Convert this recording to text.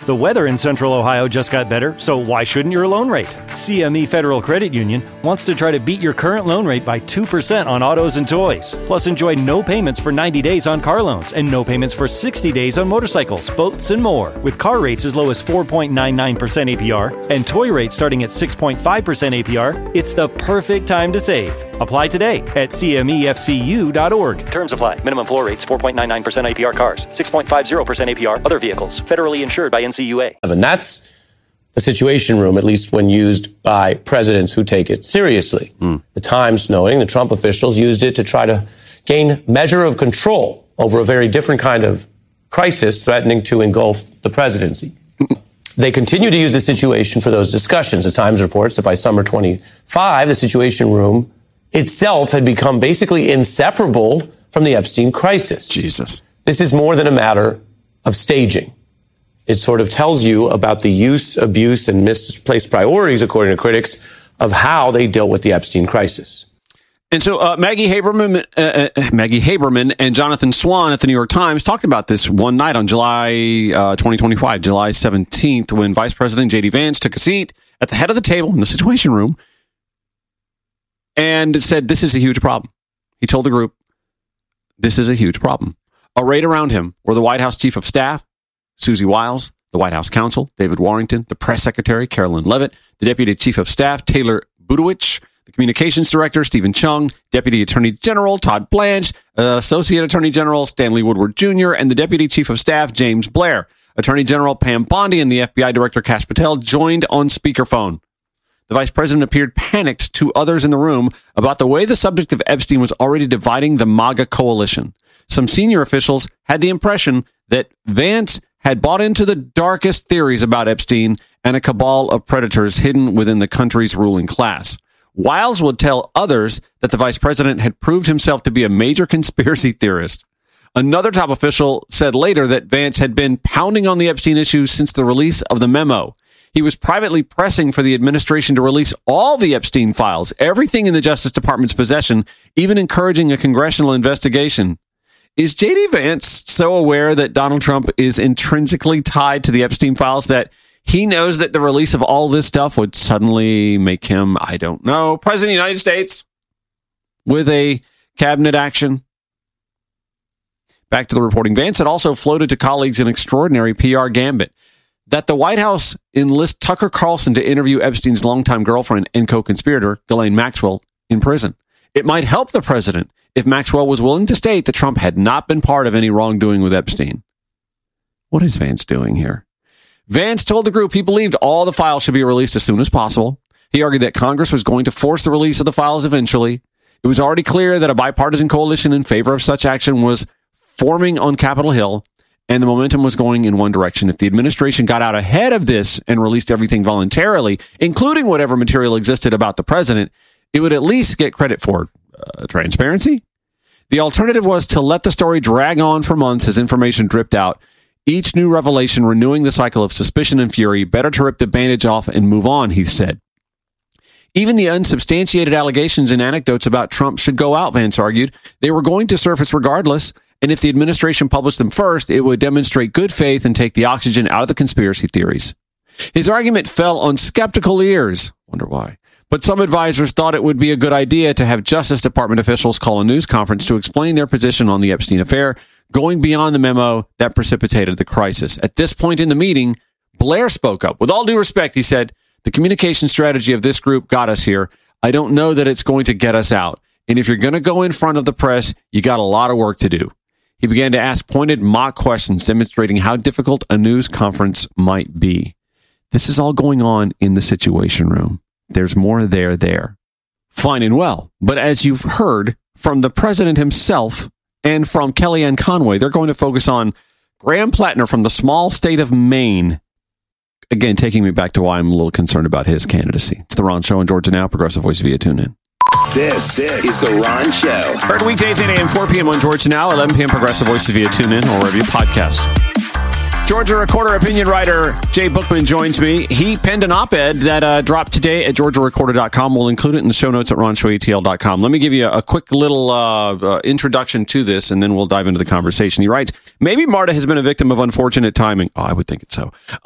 The weather in Central Ohio just got better, so why shouldn't your loan rate? CME Federal Credit Union wants to try to beat your current loan rate by 2% on autos and toys. Plus, enjoy no payments for 90 days on car loans and no payments for 60 days on motorcycles, boats, and more. With car rates as low as 4.99% APR and toy rates starting at 6.5% APR, it's the perfect time to save. Apply today at CMEFCU.org. Terms apply. Minimum floor rates 4.99% APR cars, 6.50% APR other vehicles. Federally insured by NCUA. And that's the Situation Room, at least when used by presidents who take it seriously. The Times, knowing the Trump officials used it to try to gain measure of control over a very different kind of crisis threatening to engulf the presidency. They continue to use the situation for those discussions. The Times reports that by summer 25, the Situation Room itself had become basically inseparable from the Epstein crisis. Jesus. This is more than a matter of staging. It sort of tells you about the use, abuse, and misplaced priorities, according to critics, of how they dealt with the Epstein crisis. And so Maggie Haberman and Jonathan Swan at the New York Times talked about this one night on July 2025, July 17th, when Vice President J.D. Vance took a seat at the head of the table in the Situation Room and said, "This is a huge problem." He told the group, "This is a huge problem." Arrayed around him were the White House Chief of Staff, Susie Wiles, the White House Counsel, David Warrington, the Press Secretary, Carolyn Levitt, the Deputy Chief of Staff, Taylor Budowich, the Communications Director, Stephen Chung, Deputy Attorney General, Todd Blanche, Associate Attorney General, Stanley Woodward Jr., and the Deputy Chief of Staff, James Blair. Attorney General Pam Bondi and the FBI Director Kash Patel joined on speakerphone. The Vice President appeared panicked to others in the room about the way the subject of Epstein was already dividing the MAGA coalition. Some senior officials had the impression that Vance had bought into the darkest theories about Epstein and a cabal of predators hidden within the country's ruling class. Wiles would tell others that the vice president had proved himself to be a major conspiracy theorist. Another top official said later that Vance had been pounding on the Epstein issue since the release of the memo. He was privately pressing for the administration to release all the Epstein files, everything in the Justice Department's possession, even encouraging a congressional investigation. Is J.D. Vance so aware that Donald Trump is intrinsically tied to the Epstein files that he knows that the release of all this stuff would suddenly make him, I don't know, President of the United States with a cabinet action? Back to the reporting. Vance had also floated to colleagues an extraordinary PR gambit that the White House enlist Tucker Carlson to interview Epstein's longtime girlfriend and co-conspirator, Ghislaine Maxwell, in prison. It might help the president if Maxwell was willing to state that Trump had not been part of any wrongdoing with Epstein. What is Vance doing here? Vance told the group he believed all the files should be released as soon as possible. He argued that Congress was going to force the release of the files eventually. It was already clear that a bipartisan coalition in favor of such action was forming on Capitol Hill, and the momentum was going in one direction. If the administration got out ahead of this and released everything voluntarily, including whatever material existed about the president, it would at least get credit for transparency. The alternative was to let the story drag on for months as information dripped out, each new revelation renewing the cycle of suspicion and fury. Better to rip the bandage off and move on, he said. Even the unsubstantiated allegations and anecdotes about Trump should go out, Vance argued. They were going to surface regardless, and if the administration published them first, it would demonstrate good faith and take the oxygen out of the conspiracy theories. His argument fell on skeptical ears. Wonder why. But some advisors thought it would be a good idea to have Justice Department officials call a news conference to explain their position on the Epstein affair, going beyond the memo that precipitated the crisis. At this point in the meeting, Blair spoke up. With all due respect, he said, "The communication strategy of this group got us here. I don't know that it's going to get us out. And if you're going to go in front of the press, you got a lot of work to do." He began to ask pointed mock questions, demonstrating how difficult a news conference might be. This is all going on in the Situation Room. There's more there. Fine and well. But as you've heard from the president himself and from Kellyanne Conway, they're going to focus on Graham Plattner from the small state of Maine. Again, taking me back to why I'm a little concerned about his candidacy. It's The Ron Show on Georgia Now, Progressive Voice via TuneIn. This is The Ron Show. Heard weekdays 8 a.m., 4 p.m. on Georgia Now, 11 p.m. Progressive Voice via TuneIn or wherever you podcast. Georgia Recorder opinion writer Jay Bookman joins me. He penned an op-ed that dropped today at GeorgiaRecorder.com. We'll include it in the show notes at RonShowATL.com. Let me give you a quick little introduction to this, and then we'll dive into the conversation. He writes, "Maybe Marta has been a victim of unfortunate timing." Oh, I would think it so.